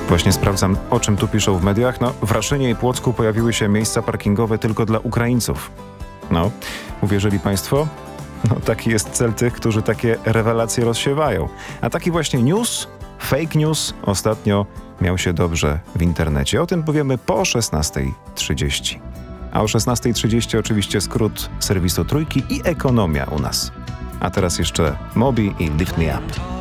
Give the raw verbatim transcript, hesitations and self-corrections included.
Właśnie sprawdzam, o czym tu piszą w mediach. No, w Raszynie i Płocku pojawiły się miejsca parkingowe tylko dla Ukraińców. No, uwierzyli państwo? No, taki jest cel tych, którzy takie rewelacje rozsiewają. A taki właśnie news, fake news, ostatnio miał się dobrze w internecie. O tym powiemy po szesnastej trzydzieści. A o szesnastej trzydzieści oczywiście skrót serwisu Trójki i ekonomia u nas. A teraz jeszcze Moby i Lift Me Up.